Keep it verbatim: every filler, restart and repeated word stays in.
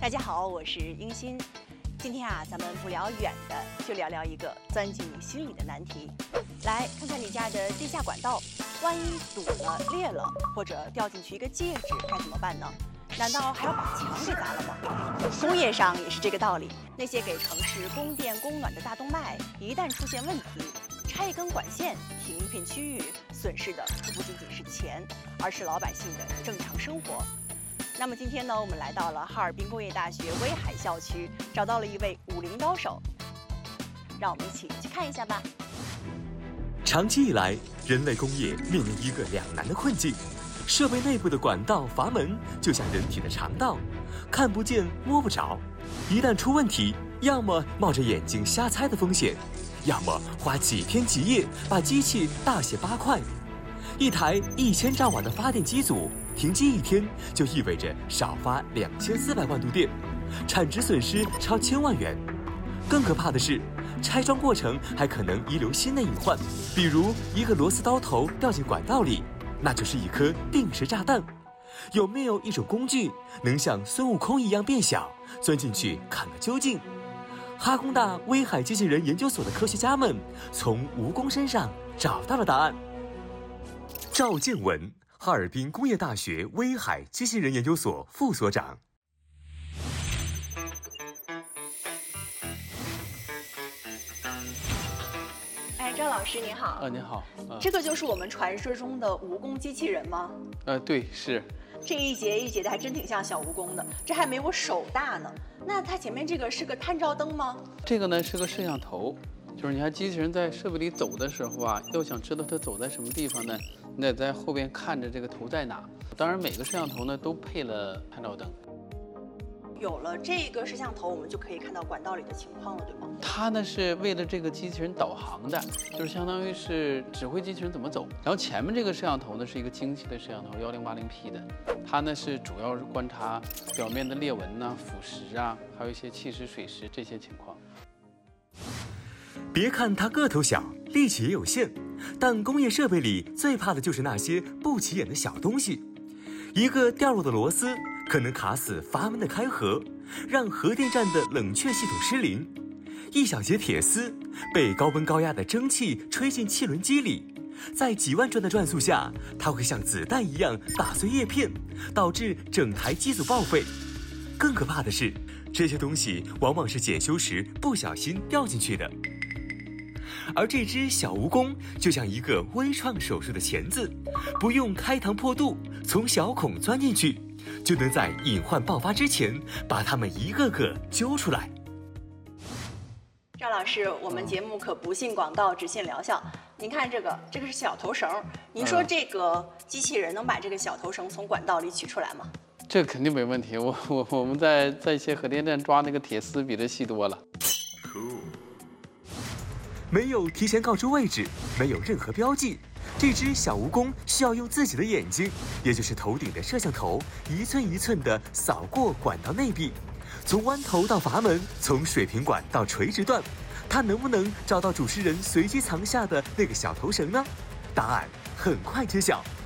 大家好，我是英欣。今天啊，咱们不聊远的，就聊聊一个钻进你心里的难题。来看看你家的地下管道，万一堵了、裂了，或者掉进去一个戒指，该怎么办呢？难道还要把墙给砸了吗？工业上也是这个道理。那些给城市供电供暖的大动脉，一旦出现问题，拆一根管线，停一片区域，损失的不仅仅是钱，而是老百姓的正常生活。那么今天呢，我们来到了哈尔滨工业大学威海校区，找到了一位武林高手，让我们一起去看一下吧。 长期以来，人类工业面临一个两难的困境：设备内部的管道阀门就像人体的肠道，看不见摸不着，一旦出问题，要么冒着眼睛瞎猜的风险，要么花几天几夜把机器大卸八块。一台一千兆瓦的发电机组停机一天，就意味着少发两千四百万度电，产值损失超千万元。更可怕的是，拆装过程还可能遗留新的隐患，比如一个螺丝刀头掉进管道里，那就是一颗定时炸弹。有没有一种工具能像孙悟空一样变小，钻进去看个究竟？哈工大威海机器人研究所的科学家们从蜈蚣身上找到了答案。赵建文，哈尔滨工业大学威海机器人研究所副所长。 哎，赵老师您好。 呃，您好。呃、 这个就是我们传说中的蜈蚣机器人吗？ 呃，对，是。 这一节一节的还真挺像小蜈蚣的，这还没我手大呢。那它前面这个是个探照灯吗？ 这个呢是个摄像头，就是你看机器人在设备里走的时候啊，要想知道它走在什么地方呢，你得在后边看着这个头在哪。当然，每个摄像头呢都配了探照灯。 有了这个摄像头，我们就可以看到管道里的情况了，对吗？ 它呢是为了这个机器人导航的，就是相当于是指挥机器人怎么走。然后前面这个摄像头呢是一个精细的摄像头，幺零八零 P 的，它呢是主要是观察表面的裂纹呐、腐蚀啊，还有一些气蚀、水蚀这些情况。 别看它个头小，力气也有限，但工业设备里最怕的就是那些不起眼的小东西。一个掉落的螺丝可能卡死阀门的开合，让核电站的冷却系统失灵；一小节铁丝被高温高压的蒸汽吹进汽轮机里，在几万转的转速下，它会像子弹一样打碎叶片，导致整台机组报废。更可怕的是，这些东西往往是检修时不小心掉进去的。而这只小蜈蚣就像一个微创手术的钳子，不用开膛破肚，从小孔钻进去，就能在隐患爆发之前把它们一个个揪出来。 赵老师，我们节目可不信广告，只信疗效。您看这个，这个是小头绳，您说这个机器人能把这个小头绳从管道里取出来吗？ 这肯定没问题，我我我们在在一些核电站抓那个铁丝比这细多了。 没有提前告知位置，没有任何标记，这只小蜈蚣需要用自己的眼睛，也就是头顶的摄像头，一寸一寸地扫过管道内壁，从弯头到阀门，从水平管到垂直段，它能不能找到主持人随机藏下的那个小头绳呢？答案很快揭晓。